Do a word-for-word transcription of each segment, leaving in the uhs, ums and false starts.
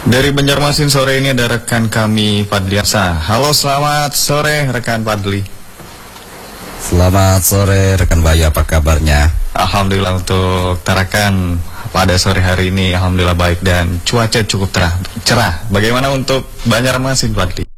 Dari Banjarmasin sore ini ada rekan kami Fadliasa. Halo, selamat sore rekan Fadli. Selamat sore rekan Bayu, apa kabarnya? Alhamdulillah untuk Tarakan pada sore hari ini alhamdulillah baik dan cuaca cukup terah, cerah. Bagaimana untuk Banjarmasin Fadli?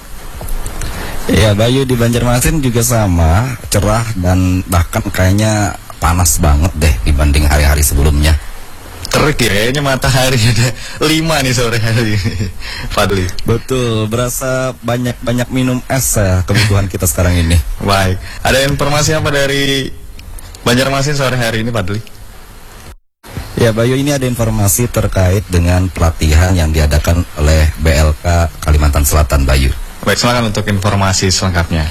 Ya Bayu, di Banjarmasin juga sama, cerah dan bahkan kayaknya panas banget deh dibanding hari-hari sebelumnya. Terik ya, kayaknya matahari ada lima nih sore hari ini Fadli. Betul, berasa banyak-banyak minum es ya kebutuhan kita sekarang ini. Baik, ada informasi apa dari Banjarmasin sore hari ini Fadli? Ya Bayu, ini ada informasi terkait dengan pelatihan yang diadakan oleh B L K Kalimantan Selatan, Bayu. Baik, silakan untuk informasi selengkapnya.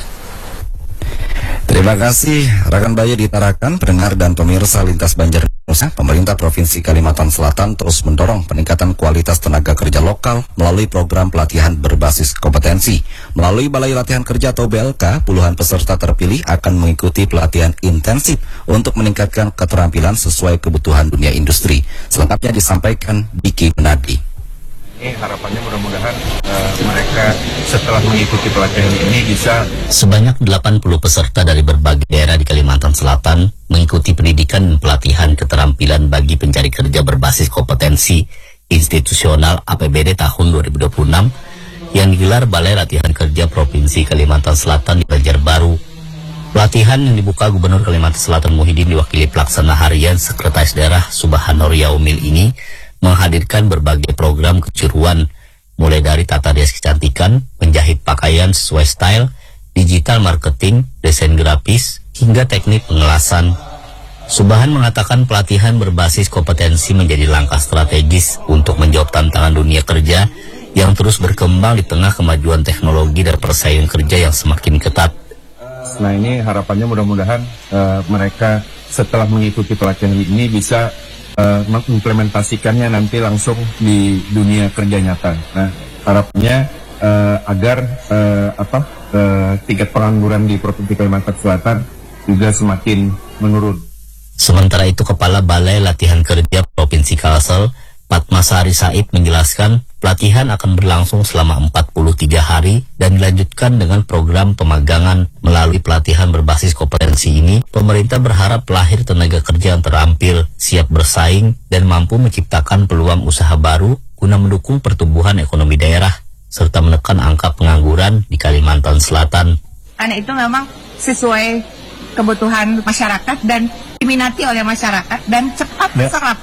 Terima kasih rekan Bayu di Tarakan, pendengar dan pemirsa Lintas Banjar Nusa. Pemerintah Provinsi Kalimantan Selatan terus mendorong peningkatan kualitas tenaga kerja lokal melalui program pelatihan berbasis kompetensi. Melalui Balai Latihan Kerja atau B L K, puluhan peserta terpilih akan mengikuti pelatihan intensif untuk meningkatkan keterampilan sesuai kebutuhan dunia industri. Selengkapnya disampaikan Diki Menadi. Ini harapannya mudah-mudahan uh, mereka setelah mengikuti pelatihan ini bisa. Sebanyak delapan puluh peserta dari berbagai daerah di Kalimantan Selatan mengikuti pendidikan dan pelatihan keterampilan bagi pencari kerja berbasis kompetensi institusional A P B D tahun dua ribu dua puluh enam yang digelar Balai Latihan Kerja Provinsi Kalimantan Selatan di Banjarbaru. Pelatihan yang dibuka Gubernur Kalimantan Selatan Muhyiddin diwakili Pelaksana Harian Sekretaris Daerah Subhanur Yaumil ini menghadirkan berbagai program kejuruan, mulai dari tata rias kecantikan, menjahit pakaian sesuai style, digital marketing, desain grafis, hingga teknik pengelasan. Subhan mengatakan pelatihan berbasis kompetensi menjadi langkah strategis untuk menjawab tantangan dunia kerja yang terus berkembang di tengah kemajuan teknologi dan persaingan kerja yang semakin ketat. Nah, ini harapannya mudah-mudahan uh, mereka setelah mengikuti pelatihan ini bisa Uh, mengimplementasikannya nanti langsung di dunia kerja nyata. Nah, harapannya uh, agar uh, apa uh, tingkat pengangguran di Provinsi Kalimantan Selatan juga semakin menurun. Sementara itu, Kepala Balai Latihan Kerja Provinsi Kalsel, Padmasari Said menjelaskan pelatihan akan berlangsung selama empat puluh tiga hari dan dilanjutkan dengan program pemagangan. Melalui pelatihan berbasis kompetensi ini, pemerintah berharap lahir tenaga kerja yang terampil, siap bersaing, dan mampu menciptakan peluang usaha baru guna mendukung pertumbuhan ekonomi daerah, serta menekan angka pengangguran di Kalimantan Selatan. Karena itu memang sesuai kebutuhan masyarakat dan diminati oleh masyarakat dan cepat serap.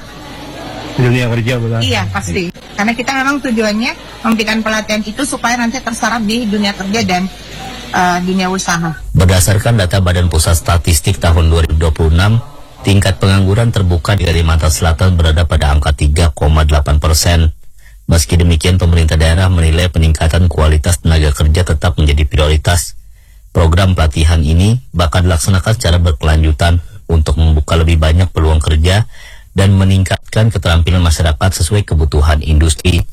Dunia kerja bukan? Iya, pasti. Karena kita memang tujuannya memberikan pelatihan itu supaya nanti terserap di dunia kerja dan uh, dunia usaha. Berdasarkan data Badan Pusat Statistik tahun dua ribu dua puluh enam, tingkat pengangguran terbuka di Kalimantan Selatan berada pada angka tiga koma delapan persen. Meski demikian, pemerintah daerah menilai peningkatan kualitas tenaga kerja tetap menjadi prioritas. Program pelatihan ini bakal dilaksanakan secara berkelanjutan untuk membuka lebih banyak peluang kerja dan meningkatkan keterampilan masyarakat sesuai kebutuhan industri.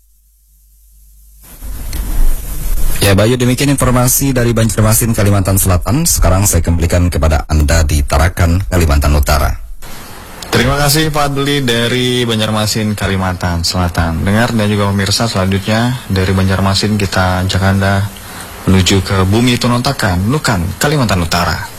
Ya Bayu, demikian informasi dari Banjarmasin, Kalimantan Selatan. Sekarang saya kembalikan kepada Anda di Tarakan, Kalimantan Utara. Terima kasih Fadli dari Banjarmasin, Kalimantan Selatan. Dengar dan juga pemirsa, selanjutnya dari Banjarmasin kita ajak Anda menuju ke Bumi Tunontakan, Nukan, Kalimantan Utara.